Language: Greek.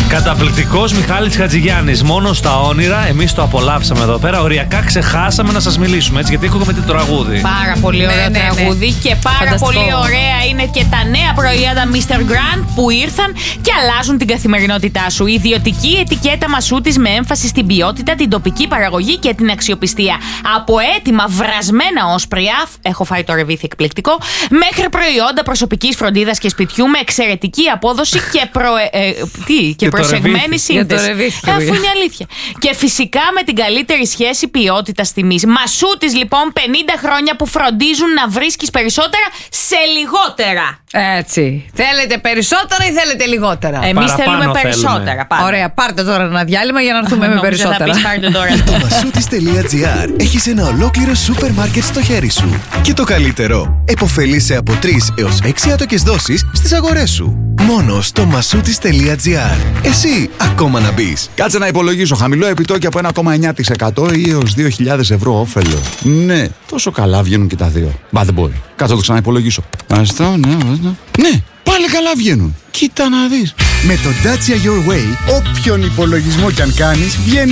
Καταπληκτικός Μιχάλης Χατζηγιάννης. Μόνο στα όνειρα, εμείς το απολαύσαμε εδώ πέρα. Οριακά ξεχάσαμε να σας μιλήσουμε, έτσι, γιατί ακούγαμε το τραγούδι. Πάρα πολύ ωραίο τραγούδι και πάρα πολύ ωραία είναι και τα νέα προϊόντα Mr. Grant που ήρθαν και αλλάζουν την καθημερινότητά σου. Ιδιωτική ετικέτα Μασούτης με έμφαση στην ποιότητα, την τοπική παραγωγή και την αξιοπιστία. Από έτοιμα βρασμένα όσπρια, έχω φάει το ρεβίθι εκπληκτικό, μέχρι προϊόντα προσωπικής φροντίδας και σπιτιού με εξαιρετική απόδοση και προσεγμένη σύνδεση. Αφού είναι αλήθεια. Και φυσικά με την καλύτερη σχέση ποιότητας τιμής. Μασούτης λοιπόν, 50 χρόνια που φροντίζουν να βρίσκεις περισσότερα σε λιγότερα. Έτσι. Θέλετε περισσότερα ή θέλετε λιγότερα? Εμείς θέλουμε περισσότερα. Πάντα. Ωραία, πάρτε τώρα ένα διάλειμμα για να έρθουμε με περισσότερα. Με το Masoutis.gr έχεις ένα ολόκληρο σούπερ μάρκετ στο χέρι σου. Και το καλύτερο, επωφελείσαι από 3 έως 6 άτοκες δόσεις στις αγορές σου. Μόνο στο Masoutis.gr. Εσύ ακόμα να μπεις. Κάτσε να υπολογίσω. Χαμηλό επιτόκιο από 1,9% ή έως 2.000 ευρώ όφελο. Ναι, τόσο καλά βγαίνουν και τα δύο. Μπα, δεν μπορεί. Κάτσε να το ξαναυπολογίσω. Ναι, πάλι καλά βγαίνουν. Κοίτα να δεις. Με το Dacia Your Way, όποιον υπολογισμό κι αν κάνεις, βγαίνει